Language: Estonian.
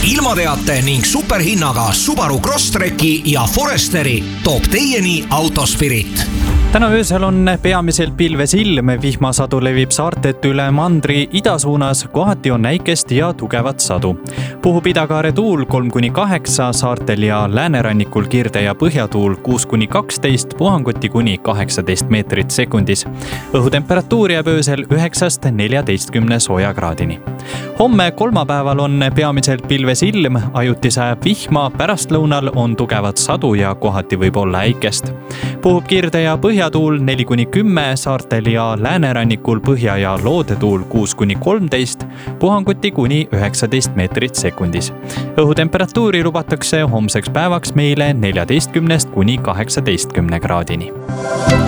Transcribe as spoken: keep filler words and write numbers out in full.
ilmateate ning superhinnaga Subaru Crosstreki ja Foresteri toob teieni Autospirit. Täna öösel on peamiselt pilves ilm, vihmasadu levib saartet üle mandri idasuunas, kohati on näikest ja tugevat sadu. Puhub idakaare tuul kolm kuni kaheksa, saartel ja läänerannikul kirde ja põhjatuul kuus kuni kaksteist, puhanguti kuni kaheksateist meetrit sekundis. Õhutemperatuur jääb öösel üheksast neljateistkümne soojakraadini. Homme kolmapäeval on peamiselt pilves ilm, ajuti sajab vihma, pärastlõunal on tugevat sadu ja kohati võib olla äikest. Puhub kirde ja põhjatuul neli kuni kümme, saartel ja läänerannikul põhja- ja loodetuul kuus kuni kolmteist, puhanguti kuni üheksateist meetrit sekundis. Õhutemperatuuri lubatakse homseks päevaks meile neljateistkümnest kuni kaheksateistkümne kraadini.